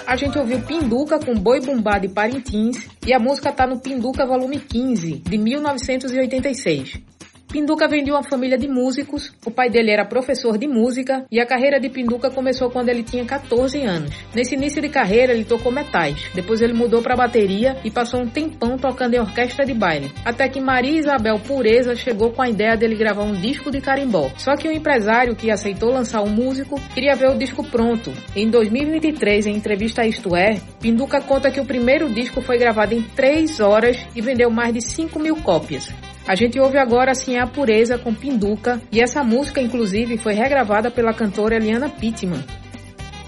A gente ouviu Pinduca com Boi Bumbá de Parintins e a música tá no Pinduca volume 15, de 1986. Pinduca vem de uma família de músicos, o pai dele era professor de música e a carreira de Pinduca começou quando ele tinha 14 anos. Nesse início de carreira ele tocou metais, depois ele mudou para bateria e passou um tempão tocando em orquestra de baile, até que Maria Isabel Pureza chegou com a ideia dele gravar um disco de carimbó. Só que o empresário que aceitou lançar o músico queria ver o disco pronto. Em 2023, em entrevista a Isto É, Pinduca conta que o primeiro disco foi gravado em 3 horas e vendeu mais de 5.000 cópias. A gente ouve agora assim a Pureza com Pinduca e essa música inclusive foi regravada pela cantora Eliana Pittman.